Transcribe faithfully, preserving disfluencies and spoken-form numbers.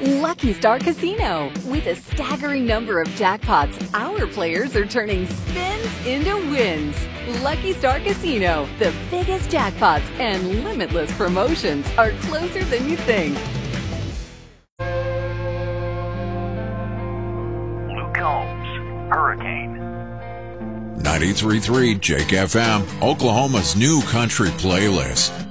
Lucky Star Casino. With a staggering number of jackpots, our players are turning spins into wins. Lucky Star Casino, the biggest jackpots and limitless promotions are closer than you think. Luke Combs, Hurricane. ninety-three point three Jake F M, Oklahoma's new country playlist.